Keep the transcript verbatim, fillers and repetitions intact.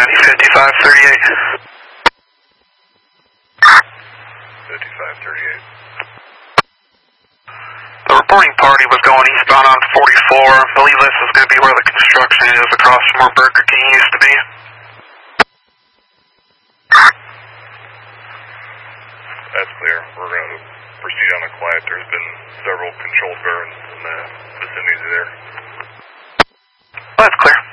County, fifty-five thirty-eight. fifty-five thirty-eight. The reporting party was going eastbound on forty-four. I believe this is going to be where the construction is, across from where Burger King used to be. That's clear. We're going to proceed on the quiet. There's been several controlled burns in the vicinity there. That's clear.